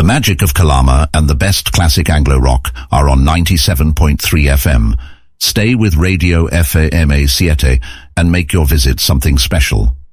magic of Kalama and the best classic Anglo-rock are on 97.3 FM. Stay with Radio FAMA Siete and make your visit something special.